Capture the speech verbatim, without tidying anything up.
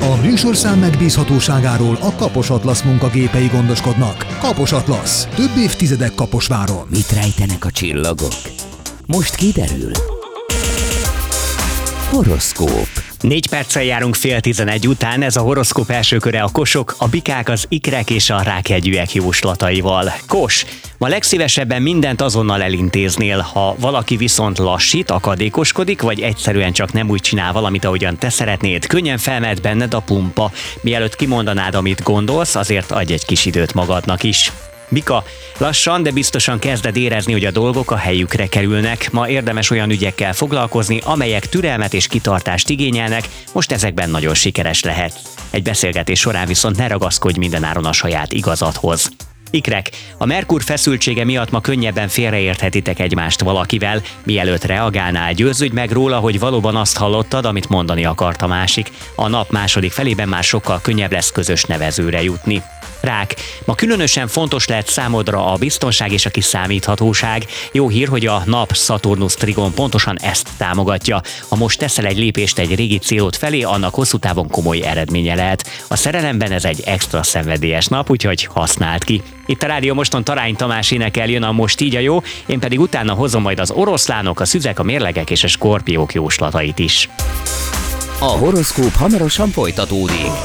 A műsorszám megbízhatóságáról a Kapos Atlasz munkagépei gondoskodnak. Kapos Atlasz. Több évtizedek Kaposváron. Mit rejtenek a csillagok? Most kiderül. Horoszkóp. Négy perccel járunk fél tizenegy után, ez a horoszkóp első köre a kosok, a bikák, az ikrek és a rákjegyűek jóslataival. Kos, ma legszívesebben mindent azonnal elintéznél, ha valaki viszont lassít, akadékoskodik, vagy egyszerűen csak nem úgy csinál valamit, ahogyan te szeretnéd, könnyen felmehet benned a pumpa. Mielőtt kimondanád, amit gondolsz, azért adj egy kis időt magadnak is. Bika, lassan, de biztosan kezded érezni, hogy a dolgok a helyükre kerülnek. Ma érdemes olyan ügyekkel foglalkozni, amelyek türelmet és kitartást igényelnek, most ezekben nagyon sikeres lehet. Egy beszélgetés során viszont ne ragaszkodj mindenáron a saját igazadhoz. Ikrek, a Merkur feszültsége miatt ma könnyebben félreérthetitek egymást valakivel, mielőtt reagálnál, győződj meg róla, hogy valóban azt hallottad, amit mondani akart a másik. A nap második felében már sokkal könnyebb lesz közös nevezőre jutni. Rák, ma különösen fontos lehet számodra a biztonság és a kiszámíthatóság. Jó hír, hogy a nap Szaturnusz trigon pontosan ezt támogatja. Ha most teszel egy lépést egy régi célod felé, annak hosszú távon komoly eredménye lehet. A szerelemben ez egy extra szenvedélyes nap, úgyhogy használd ki. Itt a Rádió Moston Tarány Tamás énekel, jön a Most így a jó, én pedig utána hozom majd az oroszlánok, a szüzek, a mérlegek és a skorpiók jóslatait is. A horoszkóp hamarosan folytatódik.